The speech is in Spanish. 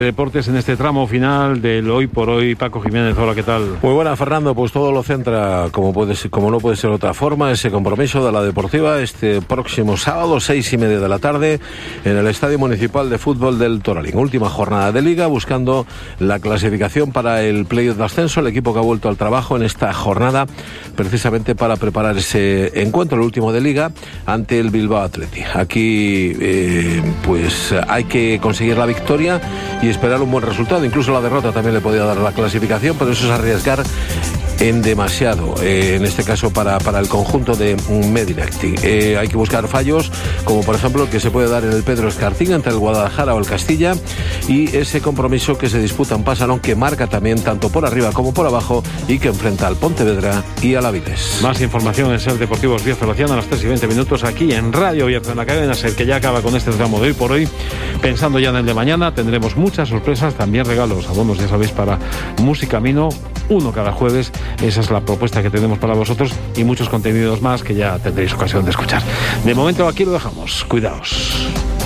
Deportes en este tramo final del Hoy por Hoy. Paco Jiménez, hola, ¿qué tal? Muy buena, Fernando. Pues todo lo centra, como no puede ser de otra forma, ese compromiso de la Deportiva este próximo sábado, 6:30 de la tarde, en el Estadio Municipal de Fútbol del Toralín. Última jornada de Liga, buscando la clasificación para el playoff de ascenso. El equipo que ha vuelto al trabajo en esta jornada, precisamente para preparar ese encuentro, el último de Liga, ante el Bilbao Athletic. Aquí, pues hay que conseguir la victoria y esperar un buen resultado. Incluso la derrota también le podía dar la clasificación, pero eso es arriesgar en demasiado, en este caso para el conjunto de Medirecti. Hay que buscar fallos, como por ejemplo el que se puede dar en el Pedro Escartín entre el Guadalajara o el Castilla, y ese compromiso que se disputa en Pasalón, que marca también tanto por arriba como por abajo y que enfrenta al Pontevedra y al Avilés. Más información en Ser Deportivos Bierzo Laciano a las 3:20 aquí en Radio Bierzo, en la cadena Ser, que ya acaba con este tramo de Hoy por Hoy. Pensando ya en el de mañana, tendremos muchas sorpresas, también regalos, abonos, ya sabéis, para Musicamino, uno cada jueves. Esa es la propuesta que tenemos para vosotros, y muchos contenidos más que ya tendréis ocasión de escuchar. De momento aquí lo dejamos. Cuidaos.